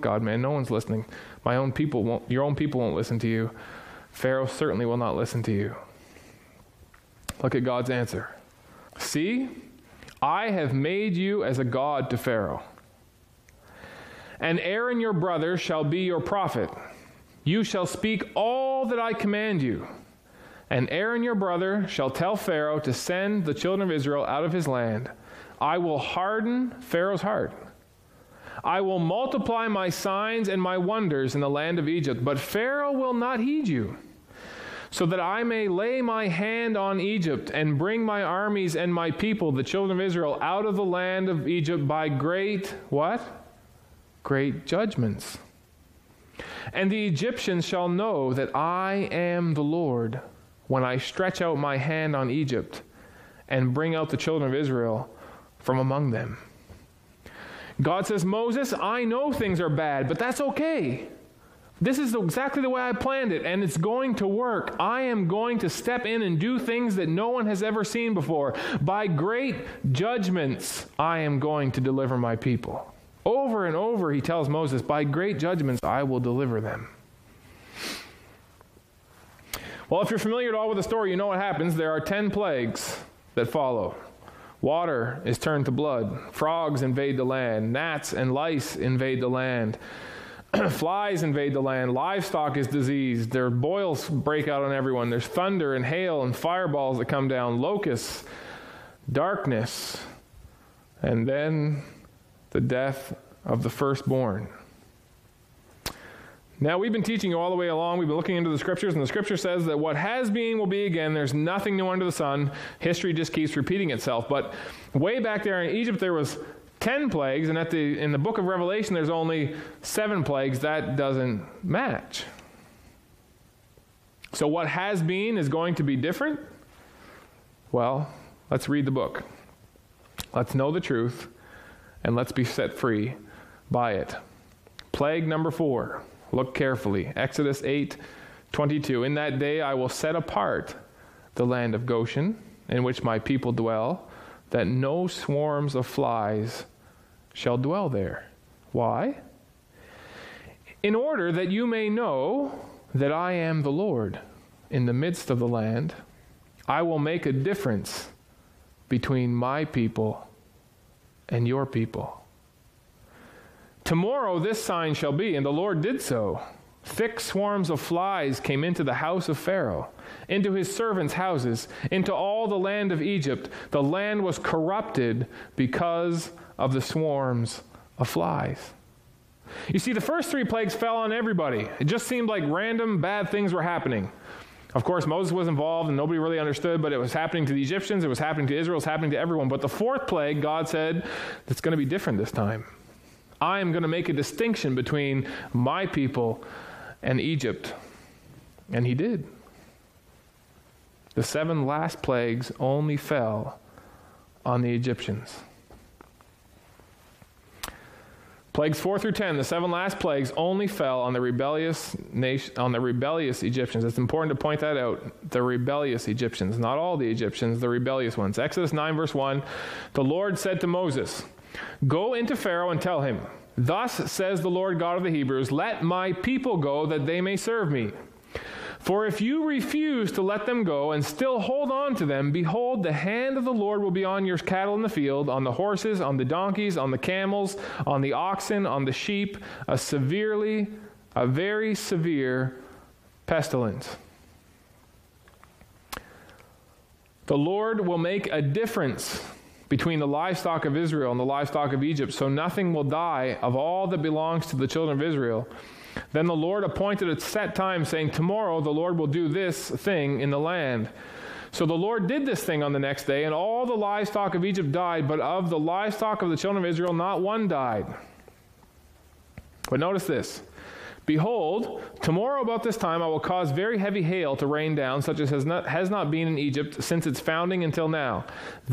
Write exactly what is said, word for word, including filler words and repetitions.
God, man. No one's listening. My own people won't, your own people won't listen to you. Pharaoh certainly will not listen to you. Look at God's answer. See, I have made you as a god to Pharaoh. And Aaron your brother shall be your prophet. You shall speak all that I command you. And Aaron your brother shall tell Pharaoh to send the children of Israel out of his land. I will harden Pharaoh's heart. I will multiply my signs and my wonders in the land of Egypt, but Pharaoh will not heed you, so that I may lay my hand on Egypt and bring my armies and my people, the children of Israel, out of the land of Egypt by great, what? Great judgments. And the Egyptians shall know that I am the Lord when I stretch out my hand on Egypt and bring out the children of Israel from among them. God says, Moses, I know things are bad, but that's okay. This is exactly the way I planned it, and it's going to work. I am going to step in and do things that no one has ever seen before. By great judgments, I am going to deliver my people. Over and over, he tells Moses, by great judgments, I will deliver them. Well, if you're familiar at all with the story, you know what happens. There are ten plagues that follow. Water is turned to blood. Frogs invade the land. Gnats and lice invade the land. Flies invade the land. Livestock is diseased. There are boils break out on everyone. There's thunder and hail and fireballs that come down. Locusts, darkness, and then the death of the firstborn. Now, we've been teaching you all the way along. We've been looking into the Scriptures, and the Scripture says that what has been will be again. There's nothing new under the sun. History just keeps repeating itself. But way back there in Egypt, there was ten plagues, and at the in the book of Revelation, there's only seven plagues. That doesn't match. So what has been is going to be different? Well, let's read the book. Let's know the truth, and let's be set free by it. Plague number four. Look carefully. Exodus eight twenty-two. In that day I will set apart the land of Goshen, in which my people dwell, that no swarms of flies shall dwell there. Why? In order that you may know that I am the Lord in the midst of the land. I will make a difference between my people and your people. Tomorrow this sign shall be, and the Lord did so. Thick swarms of flies came into the house of Pharaoh, into his servants' houses, into all the land of Egypt. The land was corrupted because of the swarms of flies. You see, the first three plagues fell on everybody. It just seemed like random bad things were happening. Of course, Moses was involved and nobody really understood, but it was happening to the Egyptians, it was happening to Israel, it was happening to everyone. But the fourth plague, God said, it's going to be different this time. I am going to make a distinction between my people and Egypt. And he did. The seven last plagues only fell on the Egyptians. Plagues four through ten, the seven last plagues only fell on the rebellious nation, on the rebellious Egyptians. It's important to point that out. The rebellious Egyptians, not all the Egyptians, the rebellious ones. Exodus nine verse one, the Lord said to Moses, "Go into Pharaoh and tell him, thus says the Lord God of the Hebrews, let my people go that they may serve me. For if you refuse to let them go and still hold on to them, behold, the hand of the Lord will be on your cattle in the field, on the horses, on the donkeys, on the camels, on the oxen, on the sheep, a severely, a very severe pestilence. The Lord will make a difference between the livestock of Israel and the livestock of Egypt, so nothing will die of all that belongs to the children of Israel. Then the Lord appointed a set time, saying, tomorrow the Lord will do this thing in the land. So the Lord did this thing on the next day, and all the livestock of Egypt died, but of the livestock of the children of Israel not one died." But notice this. "Behold, tomorrow about this time I will cause very heavy hail to rain down, such as has not, has not been in Egypt since its founding until now.